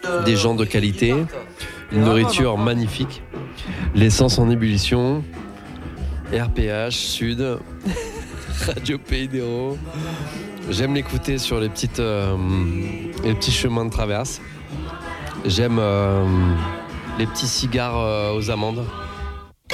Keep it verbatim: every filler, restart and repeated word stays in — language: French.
des gens de qualité, une nourriture magnifique, l'essence en ébullition, R P H, Sud, Radio Pays d'Hérault. J'aime l'écouter sur les, petites, euh, les petits chemins de traverse. J'aime euh, les petits cigares euh, aux amandes.